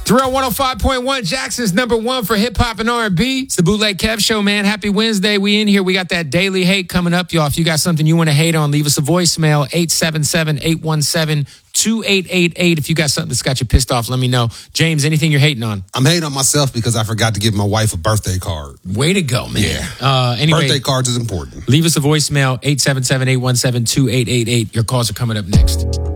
Thrill 105.1, Jackson's number one for hip-hop and R&B. It's the Bootleg Kev Show, man. Happy Wednesday. We in here. We got that daily hate coming up, y'all. If you got something you want to hate on, leave us a voicemail, 877-817-2888. If you got something that's got you pissed off, let me know. James, anything you're hating on? I'm hating on myself because I forgot to give my wife a birthday card. Way to go, man. Yeah. Anyway, birthday cards is important. Leave us a voicemail, 877-817-2888. Your calls are coming up next.